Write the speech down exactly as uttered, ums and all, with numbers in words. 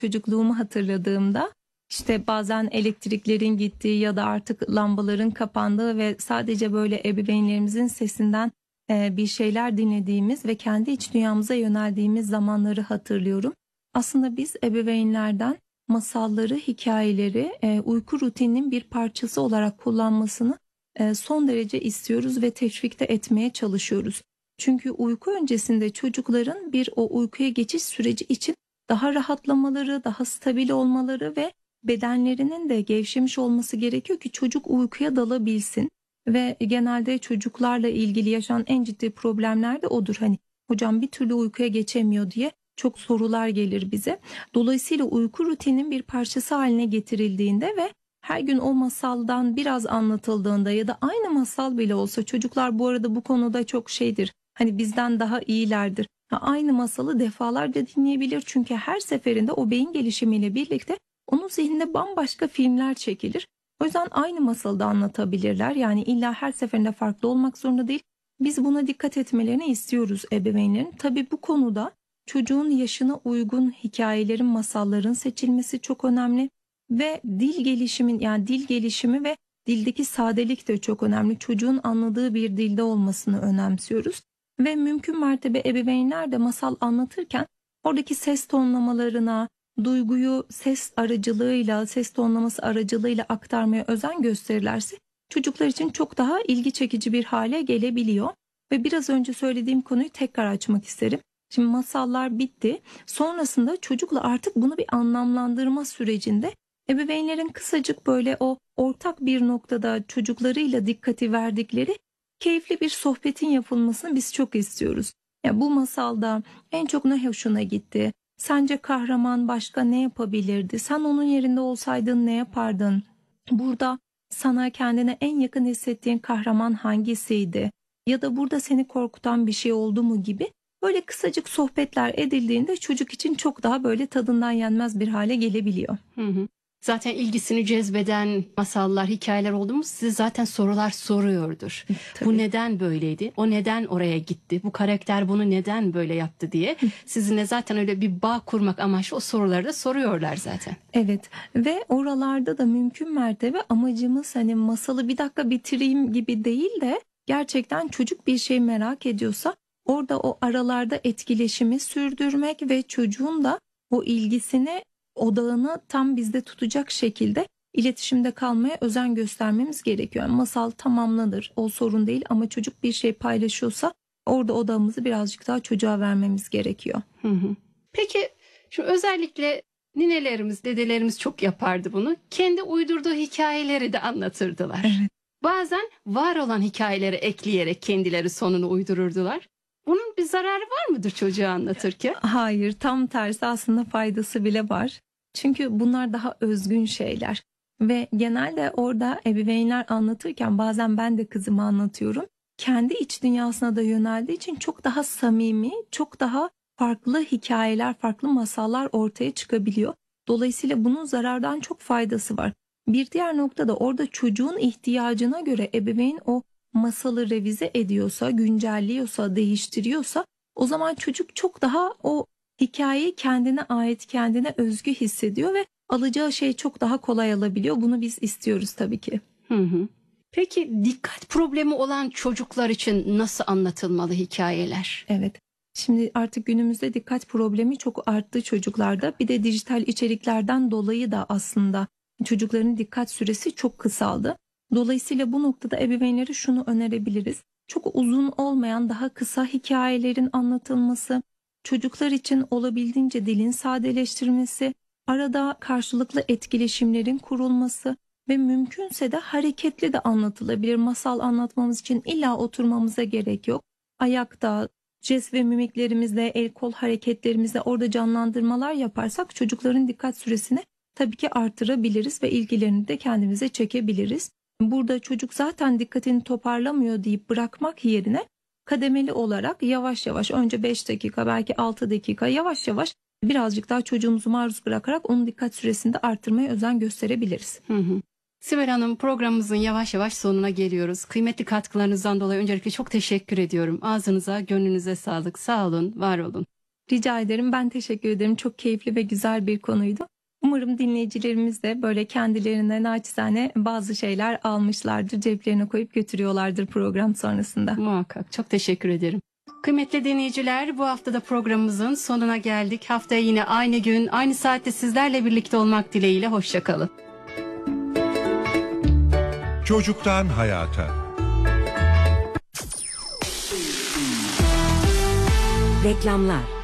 Çocukluğumu hatırladığımda işte bazen elektriklerin gittiği ya da artık lambaların kapandığı ve sadece böyle ebeveynlerimizin sesinden e, bir şeyler dinlediğimiz ve kendi iç dünyamıza yöneldiğimiz zamanları hatırlıyorum. Aslında biz ebeveynlerden masalları, hikayeleri e, uyku rutininin bir parçası olarak kullanmasını e, son derece istiyoruz ve teşvik de etmeye çalışıyoruz. Çünkü uyku öncesinde çocukların bir o uykuya geçiş süreci için daha rahatlamaları, daha stabil olmaları ve bedenlerinin de gevşemiş olması gerekiyor ki çocuk uykuya dalabilsin. Ve genelde çocuklarla ilgili yaşanan en ciddi problemler de odur. Hani hocam bir türlü uykuya geçemiyor diye çok sorular gelir bize. Dolayısıyla uyku rutinin bir parçası haline getirildiğinde ve her gün o masaldan biraz anlatıldığında ya da aynı masal bile olsa, çocuklar bu arada bu konuda çok şeydir. Hani bizden daha iyilerdir. Ha, aynı masalı defalarca dinleyebilir çünkü her seferinde o beyin gelişimiyle birlikte onun zihninde bambaşka filmler çekilir. O yüzden aynı masalı da anlatabilirler. Yani illa her seferinde farklı olmak zorunda değil. Biz buna dikkat etmelerini istiyoruz ebeveynlerin. Tabii bu konuda çocuğun yaşına uygun hikayelerin, masalların seçilmesi çok önemli. Ve dil gelişimin yani dil gelişimi ve dildeki sadelik de çok önemli. Çocuğun anladığı bir dilde olmasını önemsiyoruz. Ve mümkün mertebe ebeveynler de masal anlatırken oradaki ses tonlamalarına, duyguyu ses aracılığıyla, ses tonlaması aracılığıyla aktarmaya özen gösterirlerse çocuklar için çok daha ilgi çekici bir hale gelebiliyor. Ve biraz önce söylediğim konuyu tekrar açmak isterim. Şimdi masallar bitti. Sonrasında çocukla artık bunu bir anlamlandırma sürecinde ebeveynlerin kısacık böyle o ortak bir noktada çocuklarıyla dikkati verdikleri keyifli bir sohbetin yapılmasını biz çok istiyoruz. Ya bu masalda en çok ne hoşuna gitti? Sence kahraman başka ne yapabilirdi? Sen onun yerinde olsaydın ne yapardın? Burada sana kendine en yakın hissettiğin kahraman hangisiydi? Ya da burada seni korkutan bir şey oldu mu gibi böyle kısacık sohbetler edildiğinde çocuk için çok daha böyle tadından yenmez bir hale gelebiliyor. Hı hı. Zaten ilgisini cezbeden masallar, hikayeler oldu mu size zaten sorular soruyordur. Tabii. Bu neden böyleydi? O neden oraya gitti? Bu karakter bunu neden böyle yaptı diye sizinle zaten öyle bir bağ kurmak amaçlı o soruları da soruyorlar zaten. Evet ve oralarda da mümkün mertebe amacımız hani masalı bir dakika bitireyim gibi değil de gerçekten çocuk bir şey merak ediyorsa orada o aralarda etkileşimi sürdürmek ve çocuğun da o ilgisini, odağını tam bizde tutacak şekilde iletişimde kalmaya özen göstermemiz gerekiyor. Yani masal tamamlanır, o sorun değil ama çocuk bir şey paylaşıyorsa orada odağımızı birazcık daha çocuğa vermemiz gerekiyor. Hı hı. Peki şu özellikle ninelerimiz, dedelerimiz çok yapardı bunu. Kendi uydurduğu hikayeleri de anlatırdılar. Evet. Bazen var olan hikayeleri ekleyerek kendileri sonunu uydururdular. Bunun bir zararı var mıdır çocuğa anlatırken? Hayır, tam tersi aslında faydası bile var. Çünkü bunlar daha özgün şeyler. Ve genelde orada ebeveynler anlatırken bazen ben de kızıma anlatıyorum. Kendi iç dünyasına da yöneldiği için çok daha samimi, çok daha farklı hikayeler, farklı masallar ortaya çıkabiliyor. Dolayısıyla bunun zarardan çok faydası var. Bir diğer nokta da orada çocuğun ihtiyacına göre ebeveyn o masalı revize ediyorsa, güncelliyorsa, değiştiriyorsa o zaman çocuk çok daha o hikayeyi kendine ait, kendine özgü hissediyor ve alacağı şey çok daha kolay alabiliyor. Bunu biz istiyoruz tabii ki. Hı hı. Peki dikkat problemi olan çocuklar için nasıl anlatılmalı hikayeler? Evet. Şimdi artık günümüzde dikkat problemi çok arttı çocuklarda. Bir de dijital içeriklerden dolayı da aslında çocukların dikkat süresi çok kısaldı. Dolayısıyla bu noktada ebeveynlere şunu önerebiliriz. Çok uzun olmayan daha kısa hikayelerin anlatılması, çocuklar için olabildiğince dilin sadeleştirilmesi, arada karşılıklı etkileşimlerin kurulması ve mümkünse de hareketli de anlatılabilir. Masal anlatmamız için illa oturmamıza gerek yok. Ayakta, jest ve mimiklerimizle, el kol hareketlerimizle orada canlandırmalar yaparsak çocukların dikkat süresini tabii ki artırabiliriz ve ilgilerini de kendimize çekebiliriz. Burada çocuk zaten dikkatini toparlamıyor deyip bırakmak yerine kademeli olarak yavaş yavaş önce beş dakika belki altı dakika yavaş yavaş birazcık daha çocuğumuzu maruz bırakarak onun dikkat süresini de artırmaya özen gösterebiliriz. Hı hı. Sibel Hanım, programımızın yavaş yavaş sonuna geliyoruz. Kıymetli katkılarınızdan dolayı öncelikle çok teşekkür ediyorum. Ağzınıza, gönlünüze sağlık. Sağ olun, var olun. Rica ederim. Ben teşekkür ederim. Çok keyifli ve güzel bir konuydu. Umarım dinleyicilerimiz de böyle kendilerine naçizane bazı şeyler almışlardır, ceplerine koyup götürüyorlardır program sonrasında. Muhakkak. Çok teşekkür ederim. Kıymetli dinleyiciler, bu hafta da programımızın sonuna geldik. Haftaya yine aynı gün, aynı saatte sizlerle birlikte olmak dileğiyle. Hoşça kalın. Çocuktan hayata. Reklamlar.